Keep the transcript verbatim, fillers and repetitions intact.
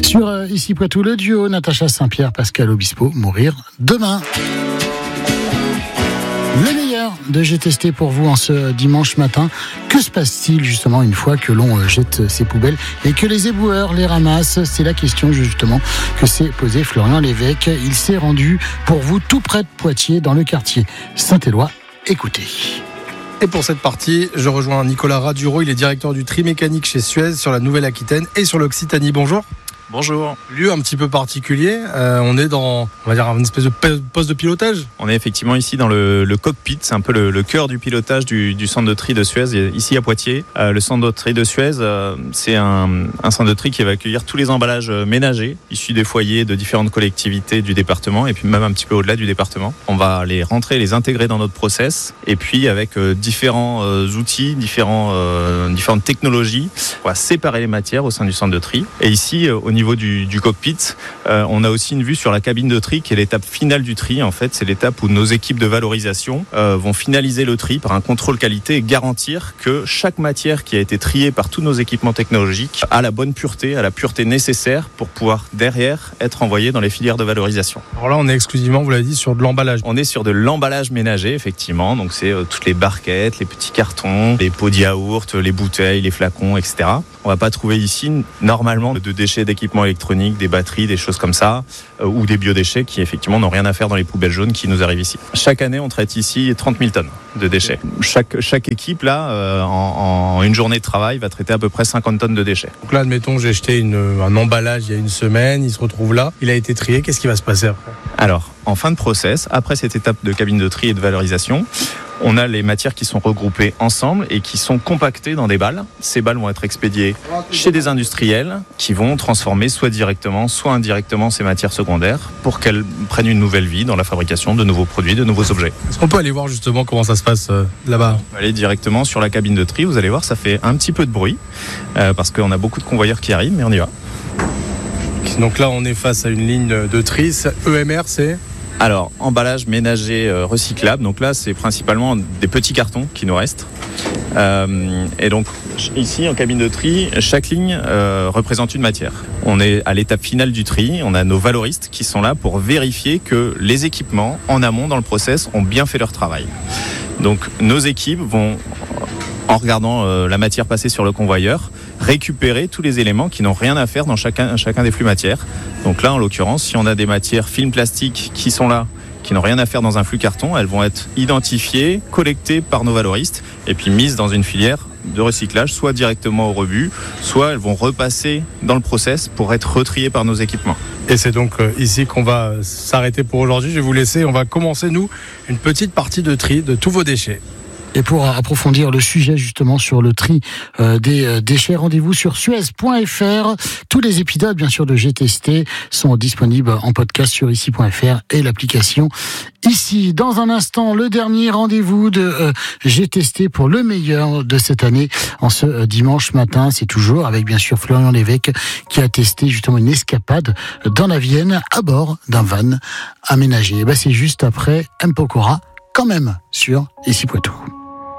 Sur euh, Ici Poitou, le duo Natacha Saint-Pierre, Pascal Obispo, mourir demain. Le meilleur de J'ai testé pour vous en ce dimanche matin. Que se passe-t-il justement une fois que l'on jette ses poubelles et que les éboueurs les ramassent? C'est la question justement que s'est posée Florian Lévesque. Il s'est rendu pour vous tout près de Poitiers, dans le quartier Saint-Éloi. Écoutez. Et pour cette partie, je rejoins Nicolas Raduro. Il est directeur du tri mécanique chez Suez sur la Nouvelle-Aquitaine et sur l'Occitanie. Bonjour. Bonjour. Lieu un petit peu particulier. Euh, on est dans, on va dire, une espèce de poste de pilotage. On est effectivement ici dans le, le cockpit. C'est un peu le, le cœur du pilotage du, du centre de tri de Suez, ici à Poitiers. Euh, le centre de tri de Suez, euh, c'est un, un centre de tri qui va accueillir tous les emballages ménagers issus des foyers de différentes collectivités du département et puis même un petit peu au-delà du département. On va les rentrer, les intégrer dans notre process et puis avec euh, différents euh, outils, différents, euh, différentes technologies, on va séparer les matières au sein du centre de tri. Et ici, euh, au niveau niveau du, du cockpit, euh, on a aussi une vue sur la cabine de tri qui est l'étape finale du tri. En fait, c'est l'étape où nos équipes de valorisation euh, vont finaliser le tri par un contrôle qualité et garantir que chaque matière qui a été triée par tous nos équipements technologiques a la bonne pureté, a la pureté nécessaire pour pouvoir derrière être envoyée dans les filières de valorisation. Alors là, on est exclusivement, vous l'avez dit, sur de l'emballage. On est sur de l'emballage ménager, effectivement. Donc c'est euh, toutes les barquettes, les petits cartons, les pots de yaourt, les bouteilles, les flacons, et cetera. On va pas trouver ici normalement de déchets d'équipements électroniques, des batteries, des choses comme ça, euh, ou des biodéchets qui effectivement n'ont rien à faire dans les poubelles jaunes qui nous arrivent ici. Chaque année, on traite ici trente mille tonnes de déchets. Chaque, chaque équipe, là, euh, en, en une journée de travail, va traiter à peu près cinquante tonnes de déchets. Donc là, admettons, j'ai jeté une, un emballage il y a une semaine, il se retrouve là, il a été trié, qu'est-ce qui va se passer après ? Alors, en fin de process, après cette étape de cabine de tri et de valorisation, on a les matières qui sont regroupées ensemble et qui sont compactées dans des balles. Ces balles vont être expédiées chez des industriels qui vont transformer soit directement, soit indirectement ces matières secondaires pour qu'elles prennent une nouvelle vie dans la fabrication de nouveaux produits, de nouveaux objets. Est-ce qu'on peut aller voir justement comment ça se passe euh, là-bas ? On va aller directement sur la cabine de tri. Vous allez voir, ça fait un petit peu de bruit euh, parce qu'on a beaucoup de convoyeurs qui arrivent, mais on y va. Donc là, on est face à une ligne de tri. E M R, c'est ? Alors, emballage ménager euh, recyclable. Donc là, c'est principalement des petits cartons qui nous restent. Euh, et donc, ici, en cabine de tri, chaque ligne euh, représente une matière. On est à l'étape finale du tri. On a nos valoristes qui sont là pour vérifier que les équipements, en amont, dans le process, ont bien fait leur travail. Donc, nos équipes vont, en regardant euh, la matière passer sur le convoyeur, récupérer tous les éléments qui n'ont rien à faire dans chacun, chacun des flux matières. Donc là, en l'occurrence, si on a des matières film plastique qui sont là, qui n'ont rien à faire dans un flux carton, elles vont être identifiées, collectées par nos valoristes et puis mises dans une filière de recyclage, soit directement au rebut, soit elles vont repasser dans le process pour être retriées par nos équipements. Et c'est donc ici qu'on va s'arrêter pour aujourd'hui. Je vais vous laisser, on va commencer, nous, une petite partie de tri de tous vos déchets. Et pour approfondir le sujet justement sur le tri euh, des euh, déchets, rendez-vous sur suez point f r. Tous les épisodes, bien sûr, de J'ai testé sont disponibles en podcast sur ici point f r et l'application Ici. Dans un instant, le dernier rendez-vous de euh, J'ai testé pour le meilleur de cette année en ce euh, dimanche matin. C'est toujours avec, bien sûr, Florian Lévesque qui a testé justement une escapade dans la Vienne à bord d'un van aménagé. Et ben, c'est juste après M. Pokora, quand même, sur Ici Poitou.